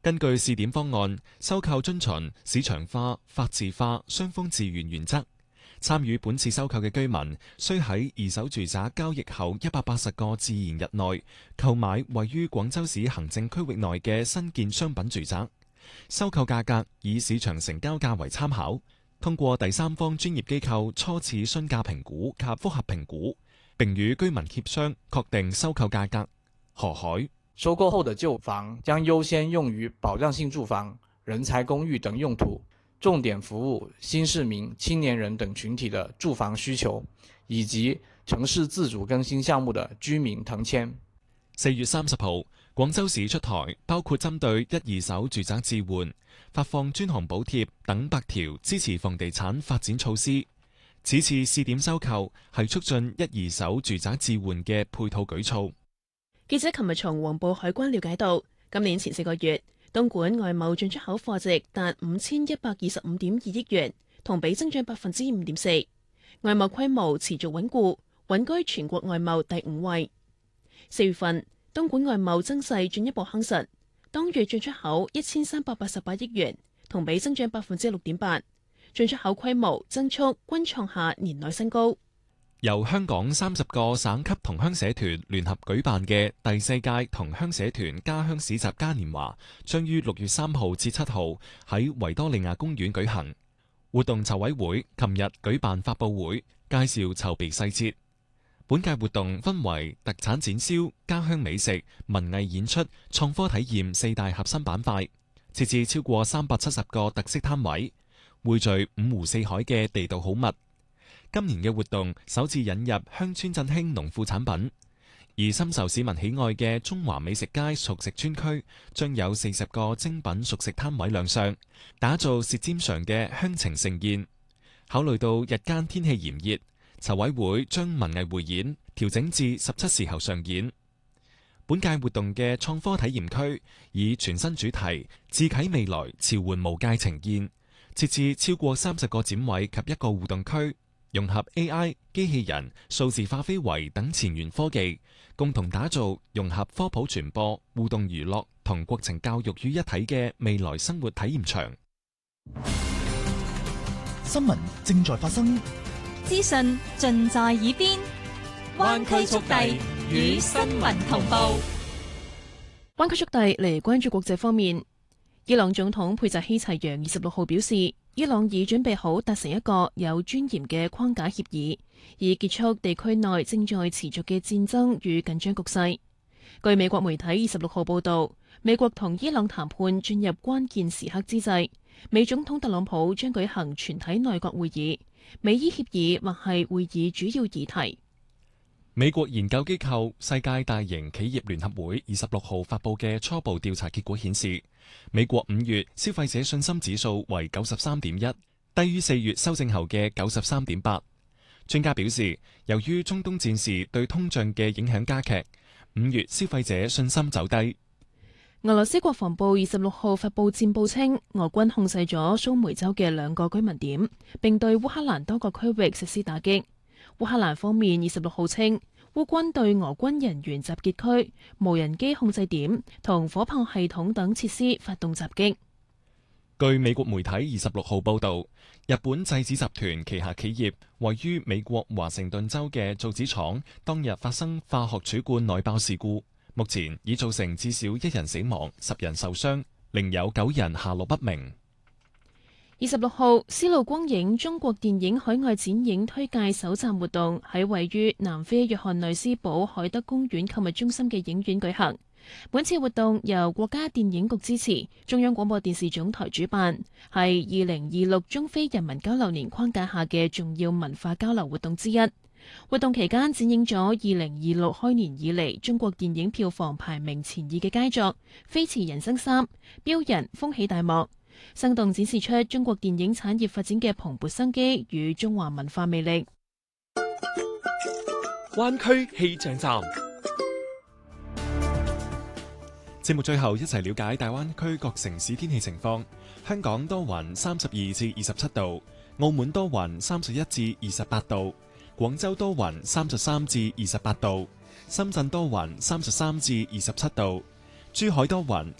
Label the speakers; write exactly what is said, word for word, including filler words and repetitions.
Speaker 1: 根據試點方案，收購遵循市場化、法治化、雙方自願原則。參與本次收購嘅居民需喺二手住宅交易後一百八十個自然日內購買位於廣州市行政區域內嘅新建商品住宅。收購價格以市場成交價為參考，通過第三方專業機構初次詢價評估及複核評估，並與居民協商確定收購價格。何海
Speaker 2: 收購後的舊房將優先用於保障性住房、人才公寓等用途，重點服務新市民、青年人等群體的住房需求，以及城市自主更新項目的居民騰遷。
Speaker 1: 四月三十號，廣州市出台包括針對一二手住宅置換、發放專項補貼等八條支持房地產發展措施。此次試點收購係促進一二手住宅置換嘅配套舉措。
Speaker 3: 記者琴日從黃埔海關了解到，今年前四個月，東莞外貿進出口貨值達五千一百二十五點二億元，同比增長百分之五點四，外貿規模持續穩固，穩居全國外貿第五位。四月份，東莞外貿增勢進一步夯實，當月進出口一千三百八十八億元，同比增長百分之六點八，進出口規模增速均創下年內新高。
Speaker 1: 由香港三十個省級同鄉社團聯合舉辦嘅第四屆同鄉社團家鄉市集嘉年華，將於六月三號至七號喺維多利亞公園舉行。活動籌委會琴日舉辦發佈會，介紹籌備細節。本屆活動分為特產展銷、家鄉美食、文藝演出、創科體驗四大核心板塊，設置超過三百七十個特色攤位，匯聚五湖四海嘅地道好物。今年嘅活動首次引入鄉村振興農副產品，而深受市民喜愛嘅中華美食街熟食專區將有四十個精品熟食攤位亮相，打造舌尖上嘅鄉情盛宴。考慮到日間天氣炎熱，籌委會將文藝匯演調整至十七時後上演。本屆活動嘅創科體驗區以全新主題智啟未來召喚無界呈現，設置超過三十個展位及一個互動區，融合 A I、機器人、數字化非遺等前沿科技，共同打造融合科普傳播、互動娛樂同國情教育於一體嘅未來生活體驗場。
Speaker 4: 新聞正在發生，
Speaker 5: 資訊盡在耳邊，灣區速遞與新聞同步。
Speaker 3: 灣區速遞嚟關注國際方面，伊朗總統佩扎希齊揚二十六號表示，伊朗已準備好達成一個有尊嚴嘅框架協議，以結束地區內正在持續嘅戰爭與緊張局勢。據美國媒體二十六號報導，美國同伊朗談判進入關鍵時刻之際，美總統特朗普將舉行全體內閣會議，美伊協議或係會議主要議題。
Speaker 1: 美國研究機構世界大型企業聯合會二十六號發佈嘅初步調查結果顯示，美國五月消費者信心指數為九十三點一，低於四月修正後嘅九十三點八。專家表示，由於中東戰事對通脹嘅影響加劇，五月消費者信心走低。
Speaker 3: 俄羅斯國防部二十六號發佈戰報稱，俄軍控制咗蘇梅州嘅兩個居民點，並對烏克蘭多個區域實施打擊。烏克蘭方面二十六號稱，烏軍對俄軍人員集結區、無人機控制點同火炮系統等設施發動襲擊。
Speaker 1: 據美國媒體二十六號報導，日本製紙集團旗下企業位於美國華盛頓州嘅造紙廠當日發生化學儲罐內爆事故，目前已造成至少一人死亡、十人受傷，另有九人下落不明。
Speaker 3: 二十六號，絲路光影中國電影海外展映推介首站活動喺位於南非約翰內斯堡海德公園購物中心嘅影院舉行。本次活動由國家電影局支持，中央廣播電視總台主辦，係二零二六中非人民交流年框架下嘅重要文化交流活動之一。活動期間展映咗二零二六開年以嚟中國電影票房排名前二嘅佳作《飛馳人生三》、《飆人》風起大幕，生動展示出中國電影產業發展嘅蓬勃生機與中華文化魅力。
Speaker 6: 灣區氣象站，
Speaker 1: 節目最後一齊了解大灣區各城市天氣情況。香港多雲，三十二至二十七度；澳門多雲，三十一至二十八度；廣州多雲，三十三至二十八度；深圳多雲，三十三至二十七度；珠海多雲，